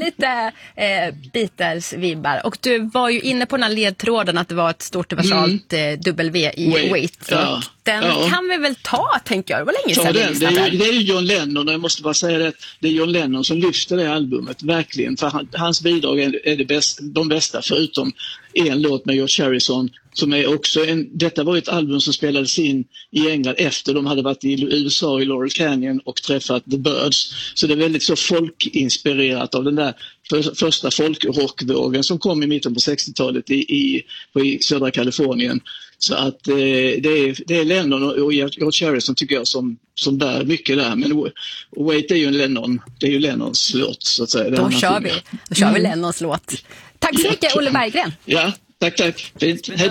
lite Beatles-vibbar. Och du var ju inne på den här ledtråden att det var ett stort versalt W i Wait. Så den kan vi väl ta, tänker jag. Det var länge sedan det är ju John Lennon, och jag måste bara säga det. Det är John Lennon som lyfter det albumet, verkligen. För hans bidrag är de bästa, förutom en låt med George Harrison, som är också detta var ett album som spelades in i England efter de hade varit i USA i Laurel Canyon och träffat The Byrds. Så det är väldigt så folkinspirerat av den där första folkrockvågen som kom i mitten på 60-talet i södra Kalifornien. Så att det är Lennon och George Harrison tycker jag som bär mycket där. Men Wait är ju det är ju Lennons låt, så att säga. Då kör vi Lennons låt. Tack så mycket, Olle Berggren. Ja, tack. Fint. Hej då.